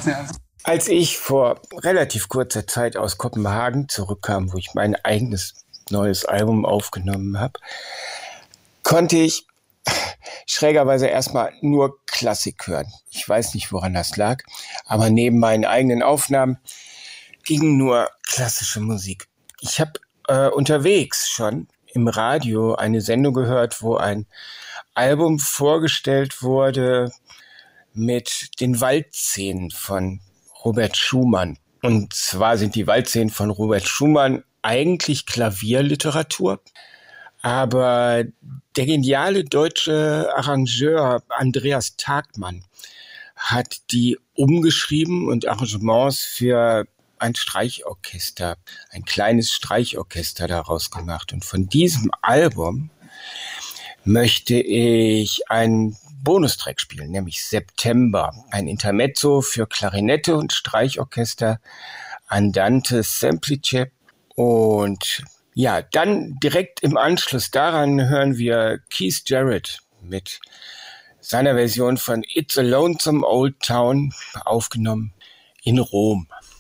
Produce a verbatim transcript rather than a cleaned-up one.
Als ich vor relativ kurzer Zeit aus Kopenhagen zurückkam, wo ich mein eigenes neues Album aufgenommen habe, konnte ich schrägerweise erstmal nur Klassik hören. Ich weiß nicht, woran das lag, aber neben meinen eigenen Aufnahmen ging nur klassische Musik. Ich habe äh, unterwegs schon im Radio eine Sendung gehört, wo ein Album vorgestellt wurde mit den Waldszenen von Robert Schumann. Und zwar sind die Waldszenen von Robert Schumann eigentlich Klavierliteratur, aber der geniale deutsche Arrangeur Andreas Tagmann hat die umgeschrieben und Arrangements für ein Streichorchester, ein kleines Streichorchester daraus gemacht. Und von diesem Album möchte ich einen Bonustrack spielen, nämlich September, ein Intermezzo für Klarinette und Streichorchester, Andante Semplice. Und ja, dann direkt im Anschluss daran hören wir Keith Jarrett mit seiner Version von It's a Lonesome Old Town, aufgenommen in Rom.